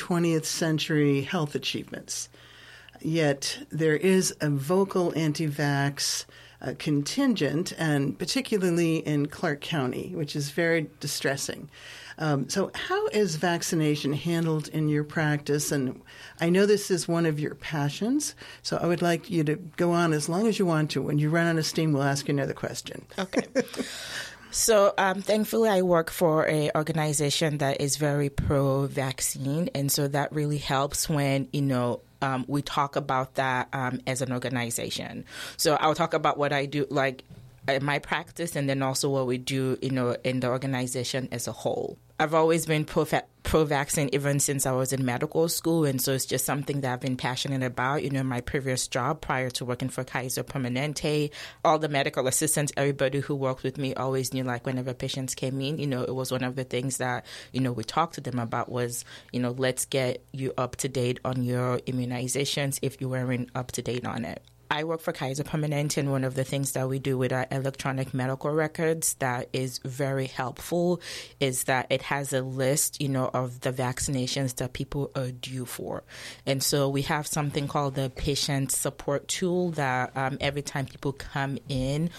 20th century health achievements. Yet there is a vocal anti-vax contingent, and particularly in Clark County, which is very distressing. So how is vaccination handled in your practice? And I know this is one of your passions, so I would like you to go on as long as you want to. When you run out of steam, we'll ask you another question. Okay. So thankfully, I work for an organization that is very pro-vaccine, and so that really helps when, we talk about that as an organization. So I'll talk about what I do, like in my practice, and then also what we do, in the organization as a whole. I've always been pro-vaccine even since I was in medical school, and so it's just something that I've been passionate about. My previous job prior to working for Kaiser Permanente, all the medical assistants, everybody who worked with me always knew, like, whenever patients came in, it was one of the things that, we talked to them about was, let's get you up to date on your immunizations if you weren't up to date on it. I work for Kaiser Permanente, and one of the things that we do with our electronic medical records that is very helpful is that it has a list, of the vaccinations that people are due for. And so we have something called the patient support tool that every time people come in,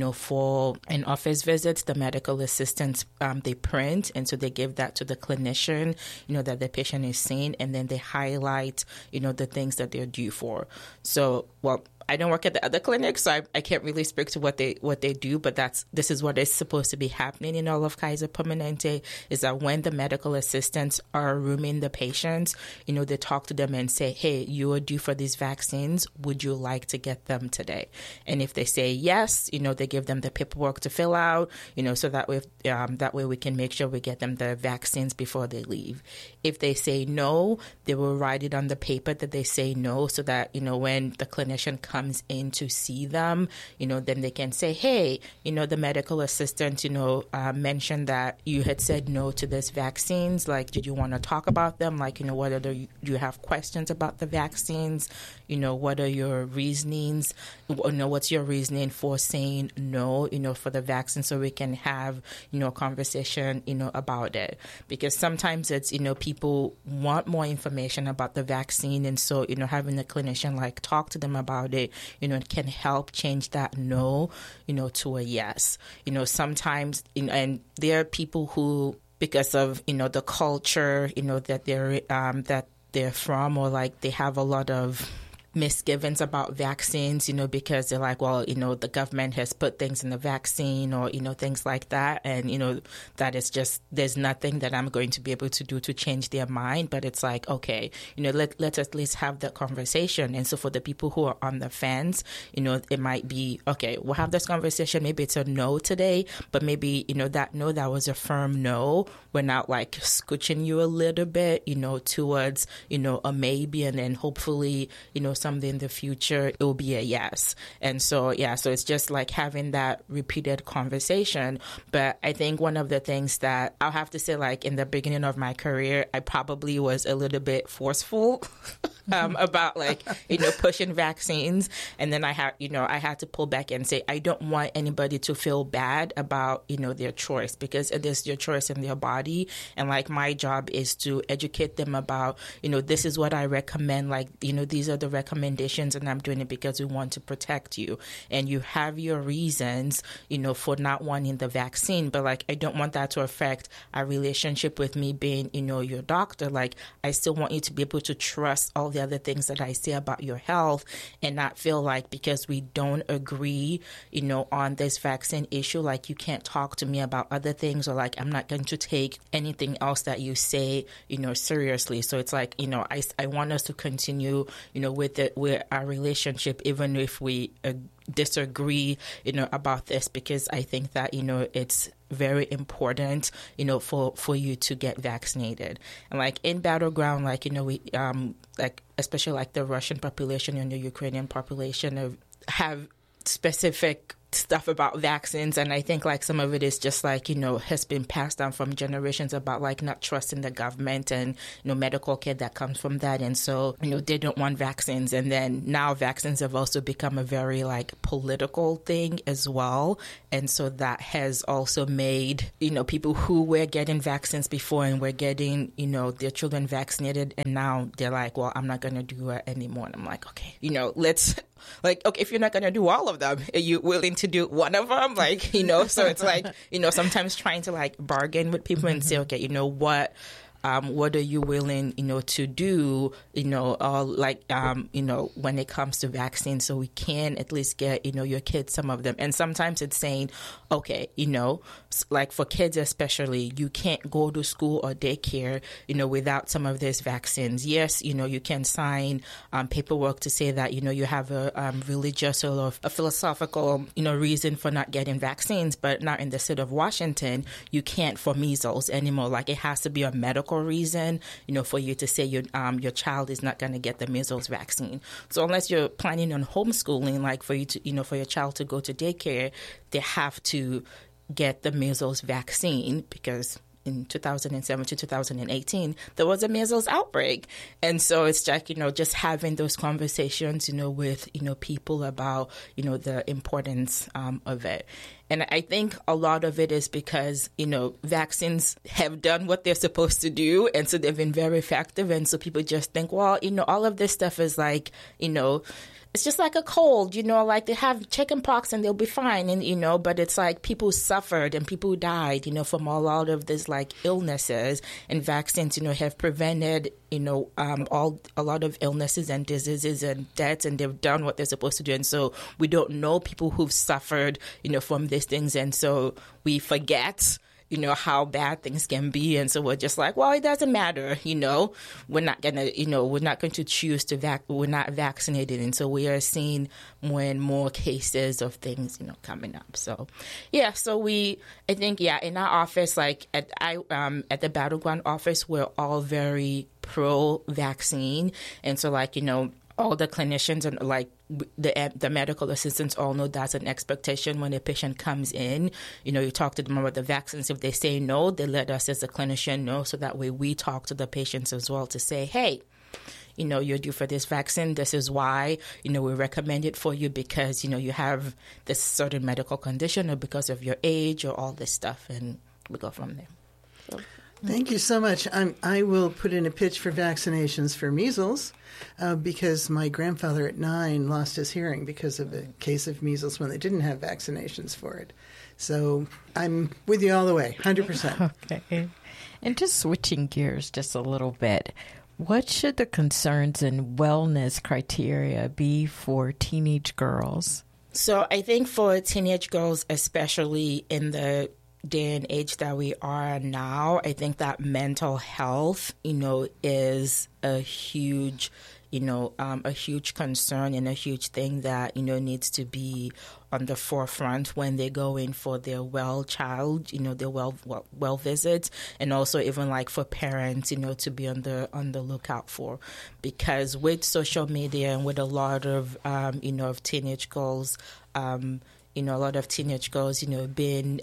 for an office visit, the medical assistants, they print, and so they give that to the clinician, that the patient is seeing, and then they highlight, the things that they're due for. So, I don't work at the other clinics, so I can't really speak to what they do, but this is what is supposed to be happening in all of Kaiser Permanente, is that when the medical assistants are rooming the patients, they talk to them and say, hey, you are due for these vaccines. Would you like to get them today? And if they say yes, they give them the paperwork to fill out, so that way we can make sure we get them the vaccines before they leave. If they say no, they will write it on the paper that they say no, so that, when the clinician comes in to see them, then they can say, hey, the medical assistant, mentioned that you had said no to this vaccines. Like, did you want to talk about them? Like, do you have questions about the vaccines? What are your reasonings? What's your reasoning for saying no, for the vaccine, so we can have, a conversation, about it. Because sometimes it's, people want more information about the vaccine. And so, having a clinician like talk to them about it, it can help change that no, to a yes. Sometimes, and there are people who, because of, the culture, that they're from, or like they have a lot of misgivings about vaccines, because they're like, well, the government has put things in the vaccine, or, things like that. And, that is just, there's nothing that I'm going to be able to do to change their mind. But it's like, okay, let's at least have that conversation. And so for the people who are on the fence, it might be, okay, we'll have this conversation. Maybe it's a no today, but maybe, that no, that was a firm no. We're not like scooching you a little bit, towards, a maybe, and then hopefully, someday in the future, it will be a yes. And so, so it's just like having that repeated conversation. But I think one of the things that I'll have to say, like in the beginning of my career, I probably was a little bit forceful about like, pushing vaccines. And then I had to pull back and say, I don't want anybody to feel bad about, their choice, because it is their choice in their body. And like my job is to educate them about, this is what I recommend. Like, these are the recommendations, and I'm doing it because we want to protect you. And you have your reasons, for not wanting the vaccine. But like, I don't want that to affect our relationship with me being, your doctor. Like, I still want you to be able to trust all the other things that I say about your health, and not feel like because we don't agree, on this vaccine issue, like you can't talk to me about other things, or like I'm not going to take anything else that you say, seriously. So it's like, I want us to continue, with our relationship, even if we disagree, about this, because I think that, it's very important, for you to get vaccinated. And like in battleground, like, we, like, especially like the Russian population and the Ukrainian population have specific stuff about vaccines, and I think like some of it is just like, has been passed down from generations about like not trusting the government and, medical care that comes from that. And so, they don't want vaccines. And then now vaccines have also become a very like political thing as well. And so that has also made, people who were getting vaccines before and were getting, their children vaccinated, and now they're like, well, I'm not going to do it anymore. And I'm like, okay, let's like, okay, if you're not going to do all of them, are you willing to do one of them? Like, so it's like, sometimes trying to like bargain with people and say, okay, what are you willing, to do, when it comes to vaccines, so we can at least get, your kids some of them. And sometimes it's saying, okay, like for kids especially, you can't go to school or daycare, without some of these vaccines. Yes, you can sign paperwork to say that, you have a religious or a philosophical, reason for not getting vaccines, but not in the state of Washington, you can't for measles anymore. Like it has to be a medical reason, for you to say your child is not going to get the measles vaccine. So unless you're planning on homeschooling, like for you to, for your child to go to daycare, they have to get the measles vaccine, because in 2007 to 2018, there was a measles outbreak. And so it's like, just having those conversations, with, people about, the importance of it. And I think a lot of it is because, vaccines have done what they're supposed to do. And so they've been very effective. And so people just think, well, all of this stuff is like, it's just like a cold, like they have chicken pox and they'll be fine. And, but it's like people suffered and people died, from a lot of these like illnesses, and vaccines, have prevented, a lot of illnesses and diseases and deaths, and they've done what they're supposed to do. And so we don't know people who've suffered, from these things. And so we forget, how bad things can be. And so we're just like, well, it doesn't matter, we're not going to choose to we're not vaccinated. And so we are seeing more and more cases of things, coming up. So, yeah, so I think, in our office, like at the Battleground office, we're all very pro-vaccine. And so like, all the clinicians and like the medical assistants all know that's an expectation when a patient comes in. You talk to them about the vaccines. If they say no, they let us as a clinician know, so that way we talk to the patients as well to say, hey, you're due for this vaccine. This is why, we recommend it for you because, you have this certain medical condition, or because of your age, or all this stuff, and we go from there. So. Thank you so much. I will put in a pitch for vaccinations for measles because my grandfather at 9 lost his hearing because of a case of measles when they didn't have vaccinations for it. So I'm with you all the way, 100%. Okay. And just switching gears just a little bit, what should the concerns and wellness criteria be for teenage girls? So I think for teenage girls, especially in the day and age that we are now, I think that mental health, is a huge, a huge concern and a huge thing that, needs to be on the forefront when they go in for their well child, their well visits, and also even like for parents, to be on the lookout for, because with social media and with a lot of, of teenage girls, a lot of teenage girls, being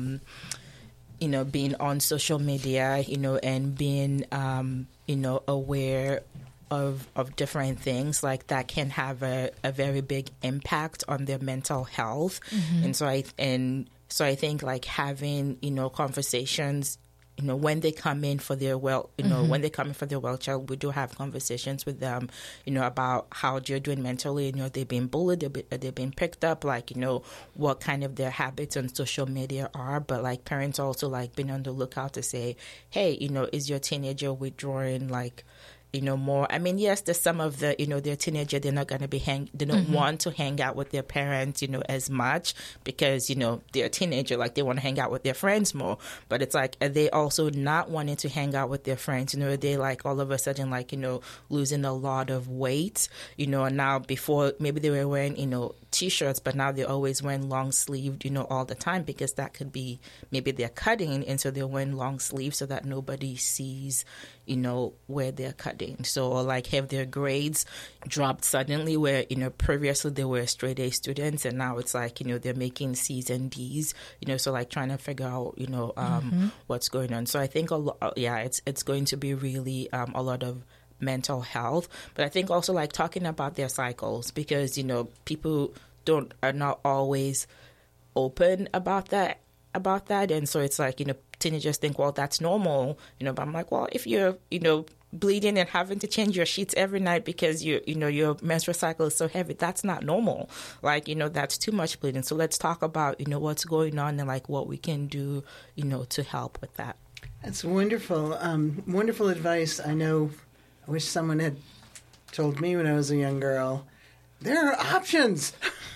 on social media, and being, aware of different things, like that can have a very big impact on their mental health. Mm-hmm. And so I think like having, conversations, when they come in for their when they come in for their well child, we do have conversations with them, about how they're doing mentally. They've been bullied, they've been picked up, like, what kind of their habits on social media are. But like parents also like being on the lookout to say, hey, is your teenager withdrawing, like, more. I mean, yes, there's some of the, they're teenager, they're not going to be they don't want to hang out with their parents, as much because, they're a teenager, like they want to hang out with their friends more. But it's like, are they also not wanting to hang out with their friends? Are they like all of a sudden, like, losing a lot of weight, and now before maybe they were wearing, T-shirts, but now they're always wearing long sleeved, all the time, because that could be maybe they're cutting. And so they're wearing long sleeves so that nobody sees, where they're cutting. So, like, have their grades dropped suddenly where, previously they were straight A students and now it's like, they're making C's and D's, so like trying to figure out, what's going on. So I think, it's going to be really a lot of mental health. But I think also like talking about their cycles because, people are not always open about that. And so it's like, teenagers think, well, that's normal, but I'm like, well, if you're, bleeding and having to change your sheets every night because your menstrual cycle is so heavy, that's not normal. Like, that's too much bleeding. So let's talk about, what's going on and like what we can do, to help with that. That's wonderful. Wonderful advice. I wish someone had told me when I was a young girl, there are options.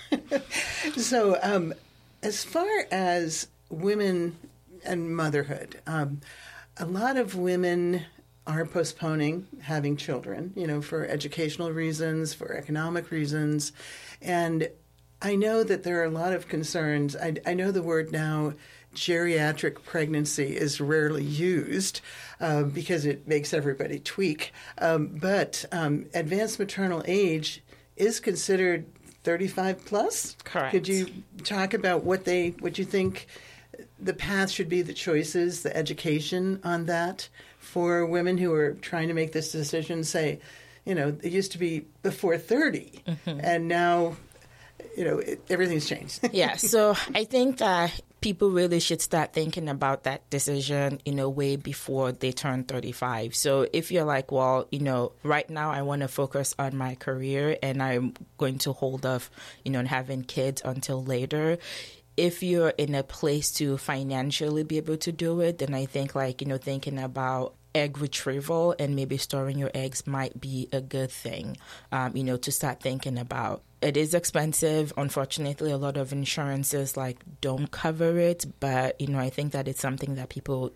So as far as women and motherhood, a lot of women are postponing having children, for educational reasons, for economic reasons. And I know that there are a lot of concerns. I know the word now, geriatric pregnancy, is rarely used because it makes everybody tweak. But advanced maternal age is considered 35 plus. Correct. Could you talk about what you think the path should be, the choices, the education on that for women who are trying to make this decision? Say, it used to be before 30, and now, everything's changed. Yeah, so I think that people really should start thinking about that decision, way before they turn 35. So if you're like, well, right now I want to focus on my career and I'm going to hold off, on having kids until later. If you're in a place to financially be able to do it, then I think like, thinking about egg retrieval and maybe storing your eggs might be a good thing, to start thinking about. It is expensive. Unfortunately, a lot of insurances don't cover it, but I think that it's something that people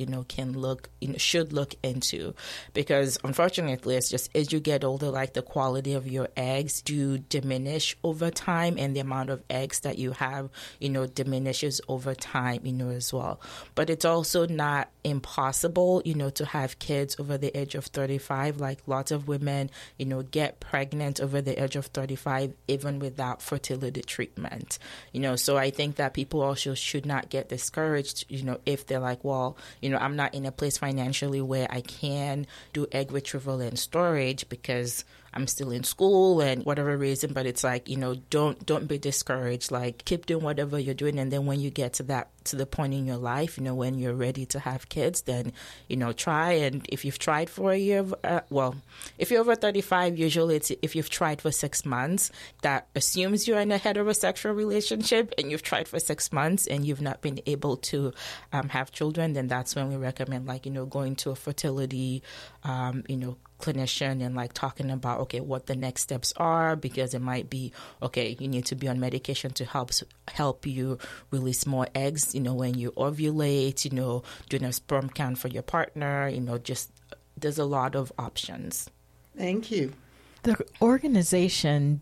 should look into, because unfortunately, it's just as you get older, the quality of your eggs do diminish over time, and the amount of eggs that you have, diminishes over time, as well. But it's also not impossible, to have kids over the age of 35. Like lots of women, get pregnant over the age of 35, even without fertility treatment. So I think that people also should not get discouraged, if they're like, well, I'm not in a place financially where I can do egg retrieval and storage because I'm still in school and whatever reason. But it's like, don't be discouraged. Like, keep doing whatever you're doing. And then when you get to the point in your life, when you're ready to have kids, then, try. And if you've tried for a year, if you're over 35, usually it's if you've tried for 6 months, that assumes you're in a heterosexual relationship and you've tried for 6 months and you've not been able to have children, then that's when we recommend, going to a fertility, clinician and talking about, okay, what the next steps are, because it might be, okay, you need to be on medication to help you release more eggs, when you ovulate, doing a sperm count for your partner, just there's a lot of options. Thank you. The organization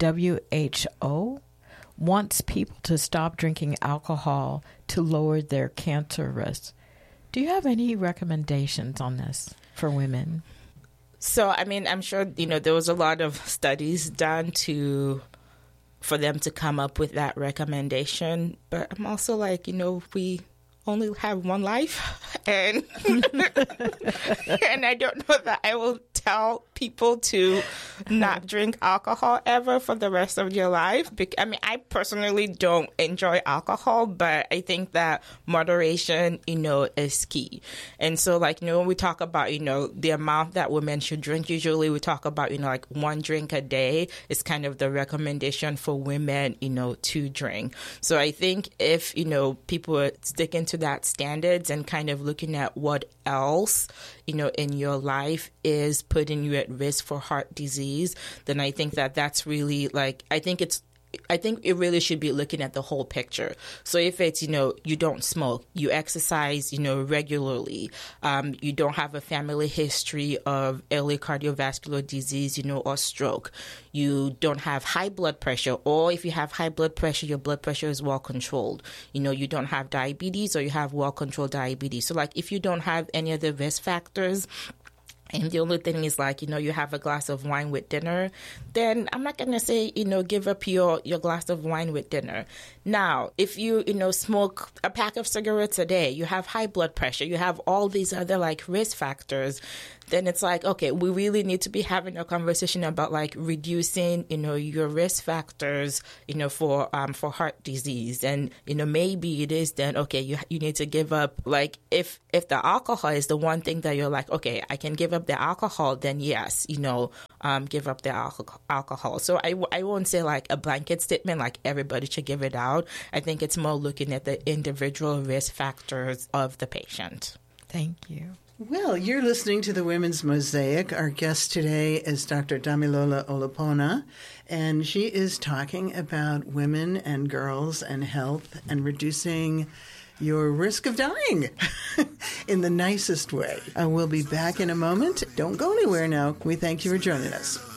WHO wants people to stop drinking alcohol to lower their cancer risk. Do you have any recommendations on this for women? So, I'm sure, there was a lot of studies done for them to come up with that recommendation. But I'm also like, we only have one life, and and I don't know that I will tell people to not drink alcohol ever for the rest of your life. I personally don't enjoy alcohol, but I think that moderation, is key. And so, when we talk about, the amount that women should drink, usually we talk about, one drink a day is kind of the recommendation for women, to drink. So I think if, people are sticking to that standards and kind of looking at what else, in your life is putting you at risk for heart disease, then I think that that's really I think it really should be looking at the whole picture. So if it's, you don't smoke, you exercise, regularly, you don't have a family history of early cardiovascular disease, or stroke, you don't have high blood pressure, or if you have high blood pressure, your blood pressure is well controlled, you don't have diabetes or you have well controlled diabetes. So if you don't have any of the risk factors, and the only thing is like, you have a glass of wine with dinner, then I'm not going to say, give up your glass of wine with dinner. Now, if you, smoke a pack of cigarettes a day, you have high blood pressure, you have all these other like risk factors, then it's like, okay, we really need to be having a conversation about like reducing, your risk factors, for heart disease. And, maybe it is then, okay, you need to give up, like if the alcohol is the one thing that you're like, okay, I can give up the alcohol, then yes, give up the alcohol. So I won't say like a blanket statement, like everybody should give it out. I think it's more looking at the individual risk factors of the patient. Thank you. Well, you're listening to the Women's Mosaic. Our guest today is Dr. Damilola Olupona, and she is talking about women and girls and health and reducing your risk of dying in the nicest way. We'll be back in a moment. Don't go anywhere now. We thank you for joining us.